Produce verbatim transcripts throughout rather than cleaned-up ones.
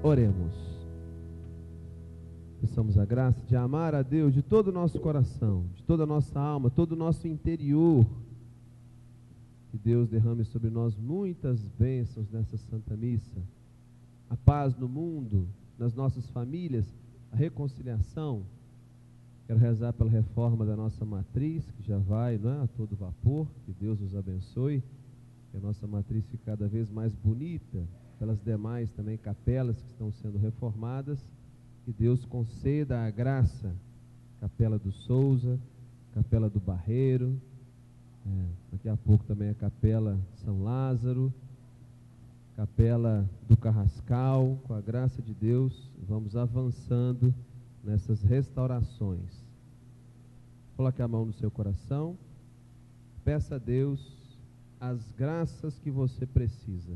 Oremos. Peçamos a graça de amar a Deus de todo o nosso coração, de toda a nossa alma, todo o nosso interior. Que Deus derrame sobre nós muitas bênçãos nessa Santa Missa. A paz no mundo, nas nossas famílias, a reconciliação. Quero rezar pela reforma da nossa matriz, que já vai, não é, a todo vapor. Que Deus nos abençoe. Que a nossa matriz fique cada vez mais bonita, pelas demais também capelas que estão sendo reformadas. Que Deus conceda a graça. Capela do Souza, Capela do Barreiro, é, daqui a pouco também a Capela São Lázaro, Capela do Carrascal. Com a graça de Deus, vamos avançando nessas restaurações. Coloque a mão no seu coração, peça a Deus as graças que você precisa.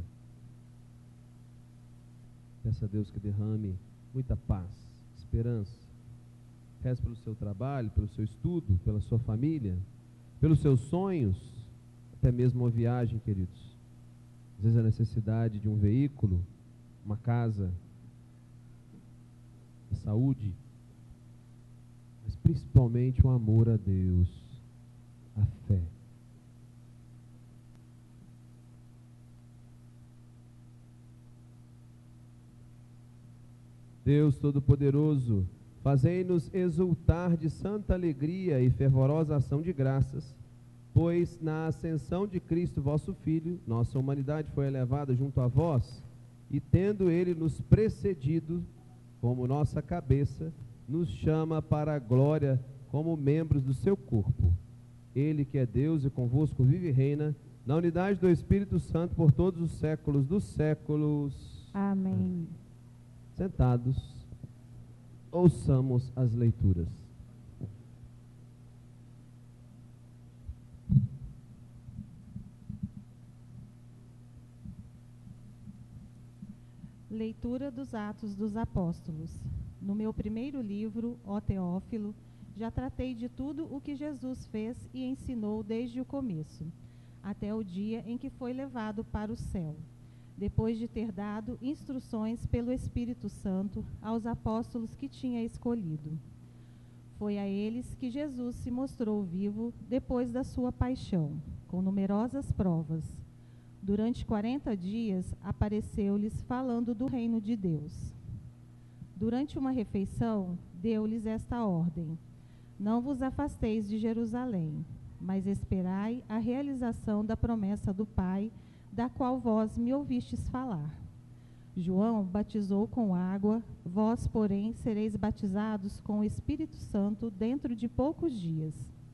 Peça a Deus que derrame muita paz, esperança. Reze pelo seu trabalho, pelo seu estudo, pela sua família, pelos seus sonhos, até mesmo uma viagem, queridos. Às vezes a necessidade de um veículo, uma casa, a saúde, mas principalmente o amor a Deus, a fé. Deus Todo-Poderoso, fazei-nos exultar de santa alegria e fervorosa ação de graças, pois na ascensão de Cristo, vosso Filho, nossa humanidade foi elevada junto a vós, e tendo Ele nos precedido, como nossa cabeça, nos chama para a glória como membros do seu corpo. Ele que é Deus e convosco vive e reina, na unidade do Espírito Santo, por todos os séculos dos séculos. Amém. Sentados, ouçamos as leituras. Leitura dos Atos dos Apóstolos. No meu primeiro livro, ó Teófilo, já tratei de tudo o que Jesus fez e ensinou desde o começo, até o dia em que foi levado para o céu, depois de ter dado instruções pelo Espírito Santo aos apóstolos que tinha escolhido. Foi a eles que Jesus se mostrou vivo depois da sua paixão, com numerosas provas. Durante quarenta dias apareceu-lhes falando do reino de Deus. Durante uma refeição, deu-lhes esta ordem: não vos afasteis de Jerusalém, mas esperai a realização da promessa do Pai, da qual vós me ouvistes falar. João batizou com água, vós, porém, sereis batizados com o Espírito Santo dentro de poucos dias.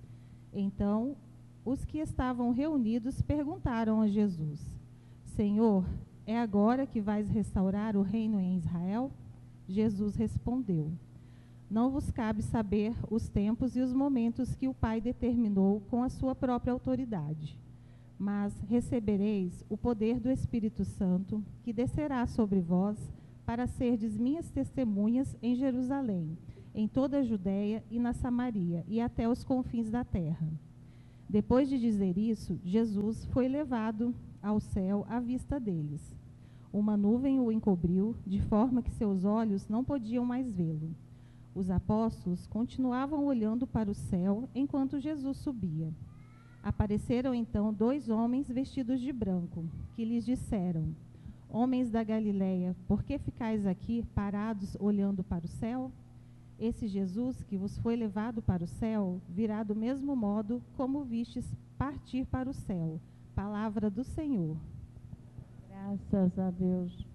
Então, os que estavam reunidos perguntaram a Jesus: Senhor, é agora que vais restaurar o reino em Israel? Jesus respondeu: não vos cabe saber os tempos e os momentos que o Pai determinou com a sua própria autoridade. Mas recebereis o poder do Espírito Santo, que descerá sobre vós, para serdes minhas testemunhas em Jerusalém, em toda a Judéia e na Samaria, e até os confins da terra. Depois de dizer isso, Jesus foi levado ao céu à vista deles. Uma nuvem o encobriu, de forma que seus olhos não podiam mais vê-lo. Os apóstolos continuavam olhando para o céu enquanto Jesus subia. Apareceram então dois homens vestidos de branco, que lhes disseram: homens da Galileia, por que ficais aqui parados olhando para o céu? Esse Jesus que vos foi levado para o céu virá do mesmo modo como vistes partir para o céu. Palavra do Senhor. Graças a Deus.